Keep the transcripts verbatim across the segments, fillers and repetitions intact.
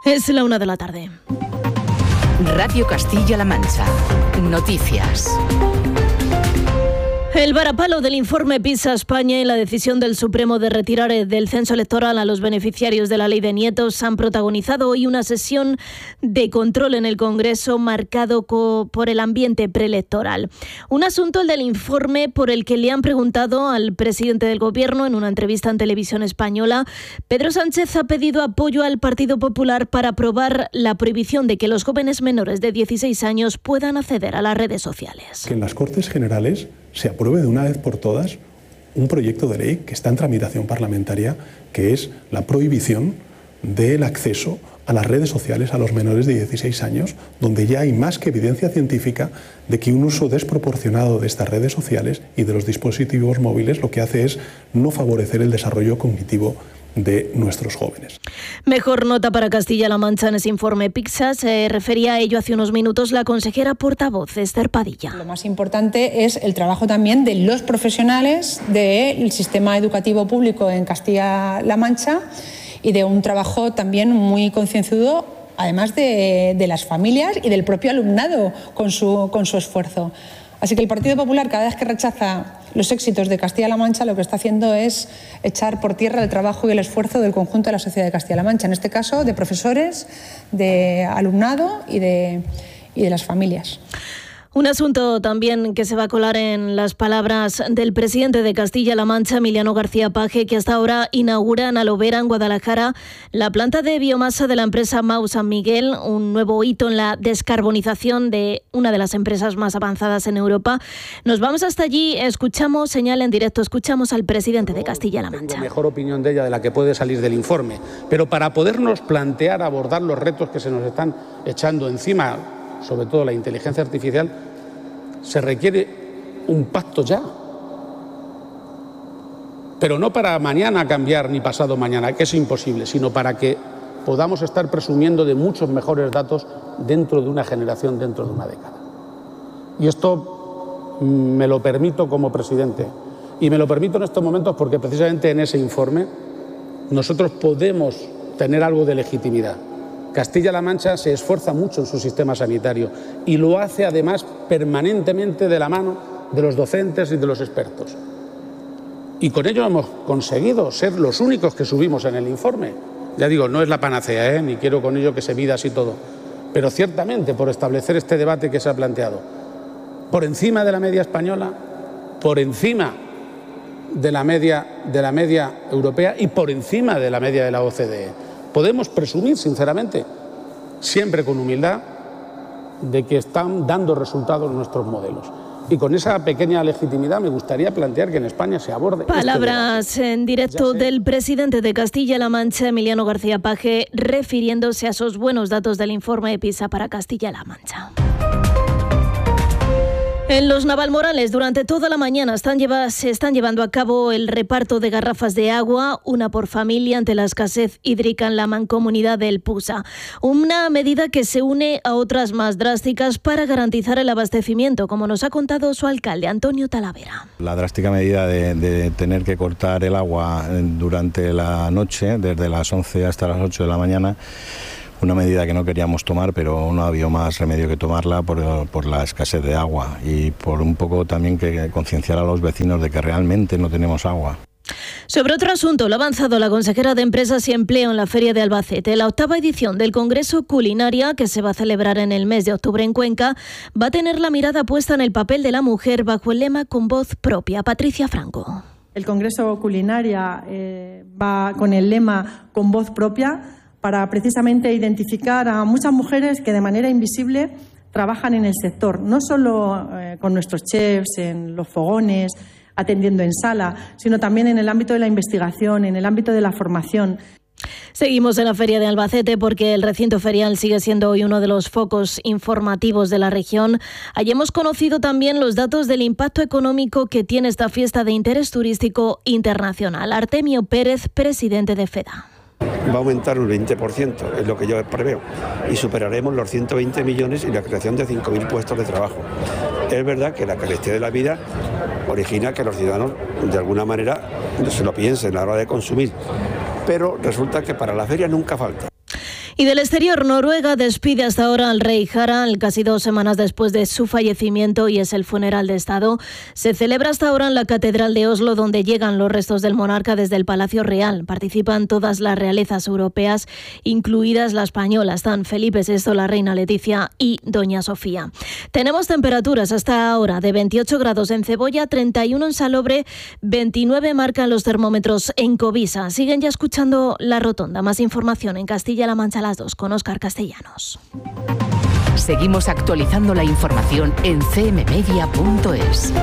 Es la una de la tarde. Radio Castilla-La Mancha. Noticias. El varapalo del informe PISA España y la decisión del Supremo de retirar del censo electoral a los beneficiarios de la ley de nietos han protagonizado hoy una sesión de control en el Congreso marcado por el ambiente preelectoral. Un asunto, el del informe, por el que le han preguntado al presidente del Gobierno en una entrevista en Televisión Española. Pedro Sánchez ha pedido apoyo al Partido Popular para aprobar la prohibición de que los jóvenes menores de dieciséis años puedan acceder a las redes sociales. Que en las Cortes Generales se apruebe de una vez por todas un proyecto de ley que está en tramitación parlamentaria, que es la prohibición del acceso a las redes sociales a los menores de dieciséis años, donde ya hay más que evidencia científica de que un uso desproporcionado de estas redes sociales y de los dispositivos móviles lo que hace es no favorecer el desarrollo cognitivo de nuestros jóvenes. Mejor nota para Castilla-La Mancha en ese informe PISA. Se refería a ello hace unos minutos la consejera portavoz Esther Padilla. Lo más importante es el trabajo también de los profesionales del sistema educativo público en Castilla-La Mancha y de un trabajo también muy concienzudo, además de, de las familias y del propio alumnado con su, con su esfuerzo. Así que el Partido Popular, cada vez que rechaza los éxitos de Castilla-La Mancha, lo que está haciendo es echar por tierra el trabajo y el esfuerzo del conjunto de la sociedad de Castilla-La Mancha, en este caso de profesores, de alumnado y de, y de las familias. Un asunto también que se va a colar en las palabras del presidente de Castilla-La Mancha, Emiliano García Paje, que hasta ahora inaugura en Alovera, en Guadalajara, la planta de biomasa de la empresa Mau San Miguel, un nuevo hito en la descarbonización de una de las empresas más avanzadas en Europa. Nos vamos hasta allí, escuchamos, señal en directo, escuchamos al presidente de Castilla-La Mancha. Tengo mejor opinión de ella de la que puede salir del informe, pero para podernos plantear, abordar los retos que se nos están echando encima, sobre todo la inteligencia artificial, se requiere un pacto ya. Pero no para mañana cambiar ni pasado mañana, que es imposible, sino para que podamos estar presumiendo de muchos mejores datos dentro de una generación, dentro de una década. Y esto me lo permito como presidente. Y me lo permito en estos momentos porque precisamente en ese informe nosotros podemos tener algo de legitimidad. Castilla-La Mancha se esfuerza mucho en su sistema sanitario y lo hace además permanentemente de la mano de los docentes y de los expertos. Y con ello hemos conseguido ser los únicos que subimos en el informe. Ya digo, no es la panacea, ¿eh? Ni quiero con ello que se mida así todo, pero ciertamente por establecer este debate que se ha planteado, por encima de la media española, por encima de la media, de la media europea y por encima de la media de la O C D E. Podemos presumir, sinceramente, siempre con humildad, de que están dando resultados nuestros modelos. Y con esa pequeña legitimidad me gustaría plantear que en España se aborde... Palabras este en directo del presidente de Castilla-La Mancha, Emiliano García Paje, refiriéndose a esos buenos datos del informe de PISA para Castilla-La Mancha. En los Navalmorales, durante toda la mañana están lleva, se están llevando a cabo el reparto de garrafas de agua, una por familia, ante la escasez hídrica en la mancomunidad del Pusa. Una medida que se une a otras más drásticas para garantizar el abastecimiento, como nos ha contado su alcalde, Antonio Talavera. La drástica medida de, de tener que cortar el agua durante la noche, desde las once hasta las ocho de la mañana, una medida que no queríamos tomar, pero no había más remedio que tomarla por, por la escasez de agua y por un poco también que concienciar a los vecinos de que realmente no tenemos agua. Sobre otro asunto, lo ha avanzado la consejera de Empresas y Empleo en la Feria de Albacete. La octava edición del Congreso Culinaria, que se va a celebrar en el mes de octubre en Cuenca, va a tener la mirada puesta en el papel de la mujer bajo el lema Con voz propia. Patricia Franco. El Congreso Culinaria eh, va con el lema Con voz propia, para precisamente identificar a muchas mujeres que de manera invisible trabajan en el sector, no solo eh, con nuestros chefs, en los fogones, atendiendo en sala, sino también en el ámbito de la investigación, en el ámbito de la formación. Seguimos en la Feria de Albacete porque el recinto ferial sigue siendo hoy uno de los focos informativos de la región. Allí hemos conocido también los datos del impacto económico que tiene esta fiesta de interés turístico internacional. Artemio Pérez, presidente de FEDA. Va a aumentar un veinte por ciento, es lo que yo preveo, y superaremos los ciento veinte millones y la creación de cinco mil puestos de trabajo. Es verdad que la carestía de la vida origina que los ciudadanos, de alguna manera, se lo piensen a la hora de consumir, pero resulta que para la feria nunca falta. Y del exterior, Noruega despide hasta ahora al rey Harald, casi dos semanas después de su fallecimiento, y es el funeral de Estado. Se celebra hasta ahora en la Catedral de Oslo, donde llegan los restos del monarca desde el Palacio Real. Participan todas las realezas europeas, incluidas la española. Están Felipe sexto, la reina Leticia y doña Sofía. Tenemos temperaturas hasta ahora de veintiocho grados en Cebolla, treinta y uno en Salobre, veintinueve marcan los termómetros en Covisa. Siguen ya escuchando La Rotonda. Más información en Castilla-La Mancha a las dos con Óscar Castellanos. Seguimos actualizando la información en c m media punto es.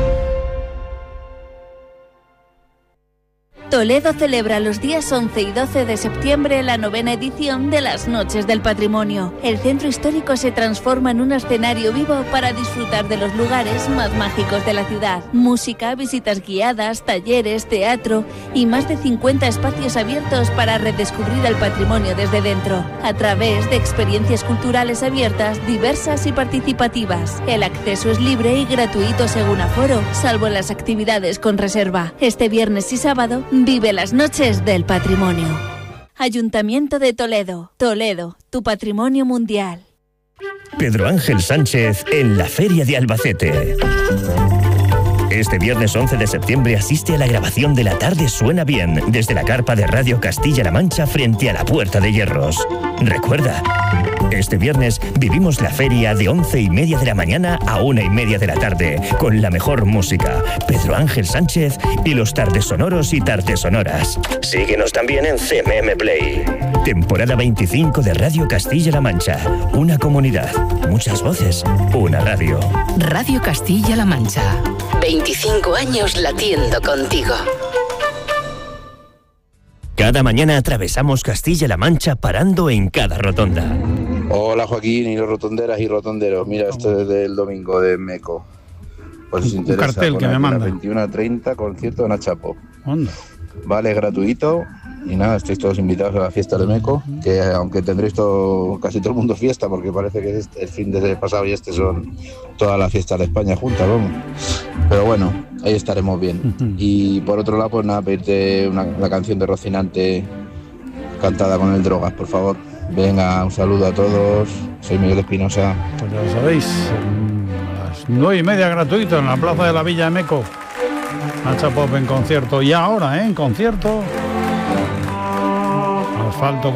Toledo celebra los días once y doce de septiembre la novena edición de las Noches del Patrimonio. El centro histórico se transforma en un escenario vivo para disfrutar de los lugares más mágicos de la ciudad. Música, visitas guiadas, talleres, teatro y más de cincuenta espacios abiertos para redescubrir el patrimonio desde dentro, a través de experiencias culturales abiertas, diversas y participativas. El acceso es libre y gratuito según aforo, salvo las actividades con reserva. Este viernes y sábado, vive las Noches del Patrimonio. Ayuntamiento de Toledo. Toledo, tu patrimonio mundial. Pedro Ángel Sánchez en la Feria de Albacete. Este viernes once de septiembre asiste a la grabación de La Tarde Suena Bien desde la carpa de Radio Castilla-La Mancha frente a la Puerta de Hierros. Recuerda, este viernes vivimos la feria de once y media de la mañana a una y media de la tarde con la mejor música, Pedro Ángel Sánchez y los tardes sonoros y tardes sonoras. Síguenos también en C M M Play. Temporada veinticinco de Radio Castilla-La Mancha. Una comunidad, muchas voces, una radio. Radio Castilla-La Mancha. veinticinco años latiendo contigo. Cada mañana atravesamos Castilla-La Mancha parando en cada rotonda. Hola Joaquín y los rotonderas y rotonderos. Mira, esto es del domingo de Meco. Pues os interesa. Un cartel que me manda. veintiuno a treinta, concierto de Nacha Pop. Onda. Vale, es gratuito. Y nada, estáis todos invitados a la fiesta de Meco, que aunque tendréis todo, casi todo el mundo fiesta, porque parece que este, el fin de pasado y este son todas las fiestas de España juntas, vamos. Pero bueno, ahí estaremos bien. Uh-huh. Y por otro lado, pues nada, pedirte una, la canción de Rocinante cantada con el Drogas, por favor. Venga, un saludo a todos. Soy Miguel Espinosa. Pues ya lo sabéis, a las nueve y media gratuito en la plaza de la Villa de Meco. Nacha Pop en concierto. Y ahora, ¿eh? En concierto. Asfalto.